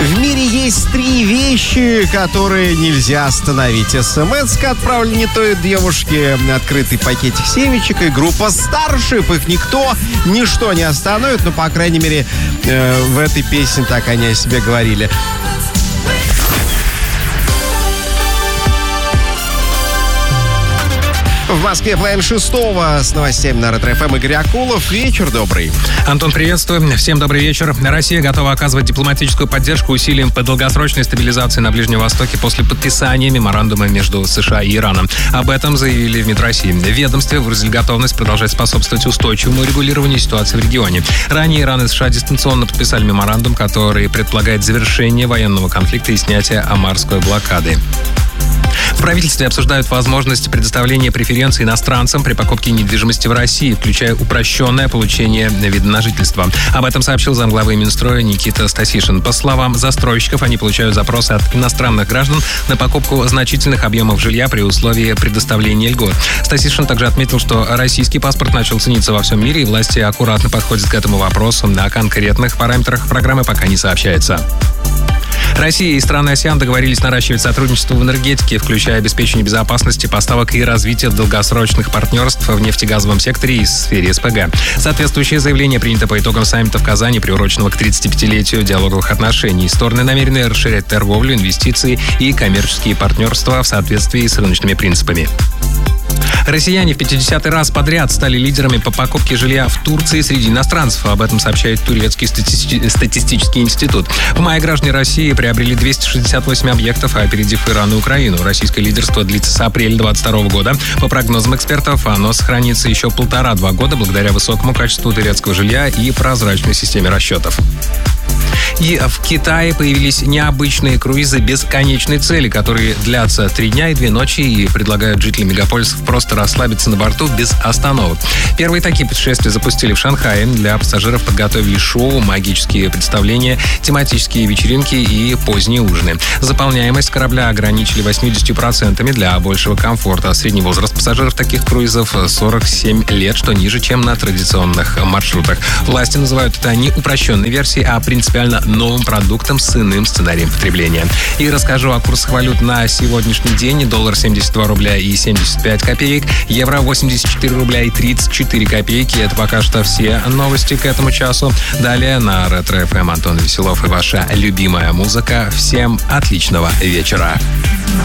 В мире есть 3 вещи, которые нельзя остановить. СМС-ка отправлена той девушке, открытый пакетик семечек и группа Starship. Их никто, ничто не остановит. Ну, по крайней мере, в этой песне так они о себе говорили. В Москве половина 6 с новостями на Ретро-ФМ. Игорь Акулов. Вечер добрый. Антон, приветствую. Всем добрый вечер. Россия готова оказывать дипломатическую поддержку усилиям по долгосрочной стабилизации на Ближнем Востоке после подписания меморандума между США и Ираном. Об этом заявили в МИД России. В ведомстве выразили готовность продолжать способствовать устойчивому регулированию ситуации в регионе. Ранее Иран и США дистанционно подписали меморандум, который предполагает завершение военного конфликта и снятие Омарской блокады. В правительстве обсуждают возможность предоставления преференций иностранцам при покупке недвижимости в России, включая упрощенное получение вида на жительство. Об этом сообщил замглавы Минстроя Никита Стасишин. По словам застройщиков, они получают запросы от иностранных граждан на покупку значительных объемов жилья при условии предоставления льгот. Стасишин также отметил, что российский паспорт начал цениться во всем мире, и власти аккуратно подходят к этому вопросу. О конкретных параметрах программы пока не сообщается. Россия и страны АСЕАН договорились наращивать сотрудничество в энергетике, включая обеспечение безопасности поставок и развитие долгосрочных партнерств в нефтегазовом секторе и сфере СПГ. Соответствующее заявление принято по итогам саммита в Казани, приуроченного к 35-летию диалоговых отношений. Стороны намерены расширять торговлю, инвестиции и коммерческие партнерства в соответствии с рыночными принципами. Россияне в 50-й раз подряд стали лидерами по покупке жилья в Турции среди иностранцев. Об этом сообщает Турецкий статистический институт. В мае граждане России приобрели 268 объектов, опередив Иран и Украину. Российское лидерство длится с апреля 2022 года. По прогнозам экспертов, оно сохранится еще 1,5-2 года благодаря высокому качеству турецкого жилья и прозрачной системе расчетов. И в Китае появились необычные круизы без конечной цели, которые длятся 3 дня и 2 ночи и предлагают жителям мегаполисов просто расслабиться на борту без остановок. Первые такие путешествия запустили в Шанхае. Для пассажиров подготовили шоу, магические представления, тематические вечеринки и поздние ужины. Заполняемость корабля ограничили 80% для большего комфорта. Средний возраст пассажиров таких круизов 47 лет, что ниже, чем на традиционных маршрутах. Власти называют это не упрощенной версией, а принципиально новым продуктом с иным сценарием потребления. И расскажу о курсах валют на сегодняшний день. Доллар 72 рубля и 75 копеек, евро 84 рубля и 34 копейки. Это пока что все новости к этому часу. Далее на Ретро-ФМ Антон Веселов и ваша любимая музыка. Всем отличного вечера.